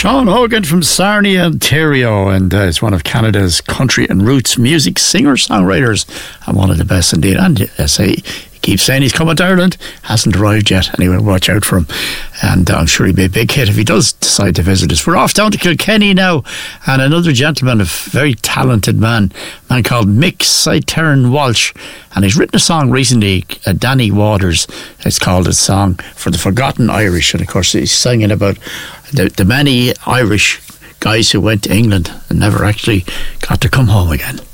Sean Hogan from Sarnia, Ontario, and is one of Canada's country and roots music singer-songwriters, and one of the best indeed. And I say, he keeps saying he's coming to Ireland, hasn't arrived yet. Anyway, watch out for him, and I'm sure he'll be a big hit if he does decide to visit us. We're off down to Kilkenny now, and another gentleman, a very talented man called Mick Cytern Walsh, and he's written a song recently, Danny Waters, it's called, a song for the forgotten Irish, and of course he's singing about the many Irish guys who went to England and never actually got to come home again.